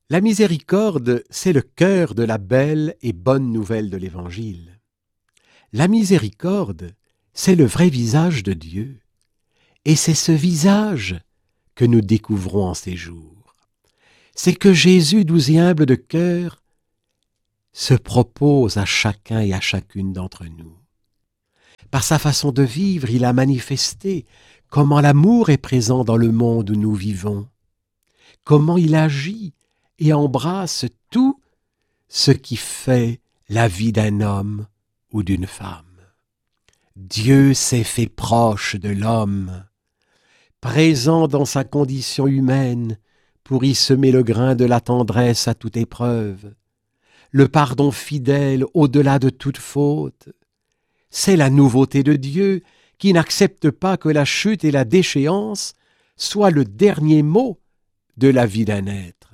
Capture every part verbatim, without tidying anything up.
La miséricorde, c'est le cœur de la belle et bonne nouvelle de l'Évangile. La miséricorde, c'est le vrai visage de Dieu. Et c'est ce visage que nous découvrons en ces jours. C'est que Jésus, doux et humble de cœur, se propose à chacun et à chacune d'entre nous. Par sa façon de vivre, il a manifesté comment l'amour est présent dans le monde où nous vivons, comment il agit et embrasse tout ce qui fait la vie d'un homme ou d'une femme. Dieu s'est fait proche de l'homme, présent dans sa condition humaine pour y semer le grain de la tendresse à toute épreuve, le pardon fidèle au-delà de toute faute. C'est la nouveauté de Dieu qui n'accepte pas que la chute et la déchéance soient le dernier mot de la vie d'un être.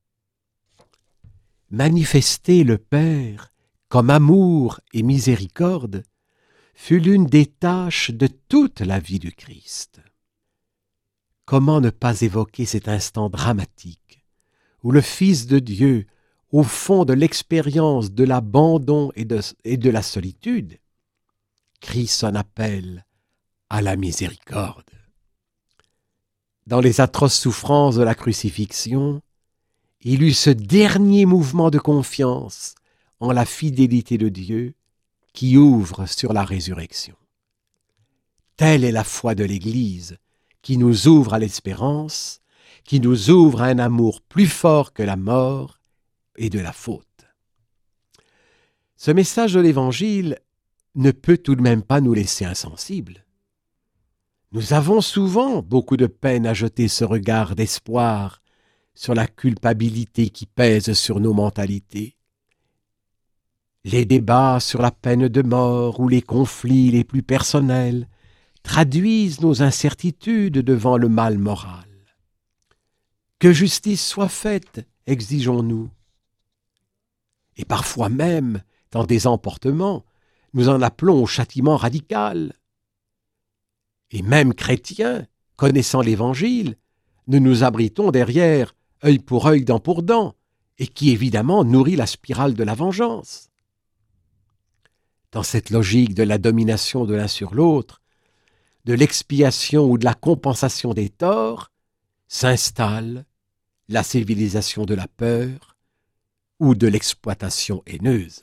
Manifester le Père comme amour et miséricorde fut l'une des tâches de toute la vie du Christ. Comment ne pas évoquer cet instant dramatique où le Fils de Dieu, au fond de l'expérience de l'abandon et de, et de la solitude, crie son appel à la miséricorde. Dans les atroces souffrances de la crucifixion, il eut ce dernier mouvement de confiance en la fidélité de Dieu qui ouvre sur la résurrection. Telle est la foi de l'Église qui nous ouvre à l'espérance, qui nous ouvre à un amour plus fort que la mort et de la faute. Ce message de l'Évangile ne peut tout de même pas nous laisser insensibles. Nous avons souvent beaucoup de peine à jeter ce regard d'espoir sur la culpabilité qui pèse sur nos mentalités. Les débats sur la peine de mort ou les conflits les plus personnels traduisent nos incertitudes devant le mal moral. Que justice soit faite, exigeons-nous. Et parfois même, dans des emportements, nous en appelons au châtiment radical. Et même chrétiens, connaissant l'Évangile, nous nous abritons derrière œil pour œil, dent pour dent, et qui évidemment nourrit la spirale de la vengeance. Dans cette logique de la domination de l'un sur l'autre, de l'expiation ou de la compensation des torts, s'installe la civilisation de la peur ou de l'exploitation haineuse.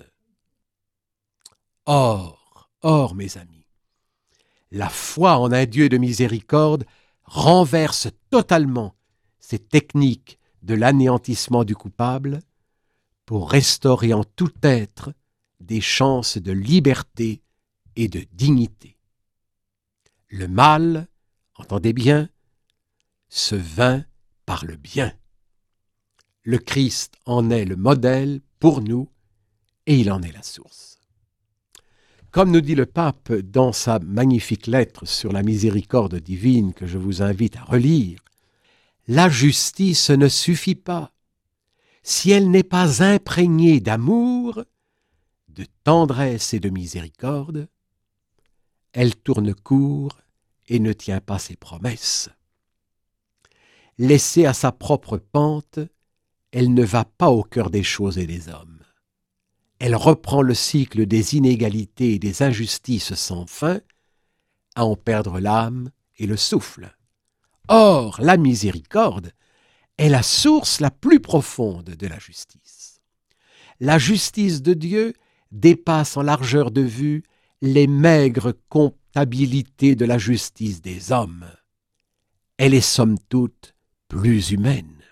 Or, or, mes amis, la foi en un Dieu de miséricorde renverse totalement ces techniques de l'anéantissement du coupable pour restaurer en tout être des chances de liberté et de dignité. Le mal, entendez bien, se vainc par le bien. Le Christ en est le modèle pour nous et il en est la source. Comme nous dit le pape dans sa magnifique lettre sur la miséricorde divine que je vous invite à relire, la justice ne suffit pas si elle n'est pas imprégnée d'amour, de tendresse et de miséricorde. Elle tourne court et ne tient pas ses promesses. Laissée à sa propre pente, elle ne va pas au cœur des choses et des hommes. Elle reprend le cycle des inégalités et des injustices sans fin, à en perdre l'âme et le souffle. Or, la miséricorde est la source la plus profonde de la justice. La justice de Dieu dépasse en largeur de vue les maigres comptabilités de la justice des hommes. Elle est somme toute plus humaine.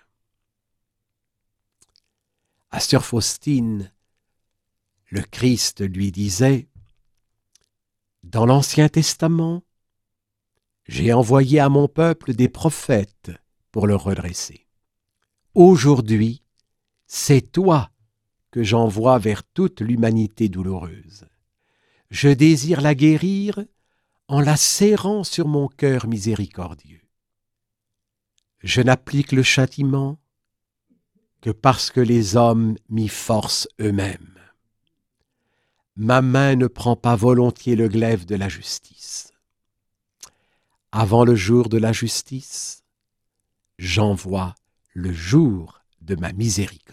À Sœur Faustine, le Christ lui disait « Dans l'Ancien Testament, j'ai envoyé à mon peuple des prophètes pour le redresser. Aujourd'hui, c'est toi que j'envoie vers toute l'humanité douloureuse. Je désire la guérir en la serrant sur mon cœur miséricordieux. Je n'applique le châtiment que parce que les hommes m'y forcent eux-mêmes. Ma main ne prend pas volontiers le glaive de la justice. Avant le jour de la justice, j'envoie le jour de ma miséricorde.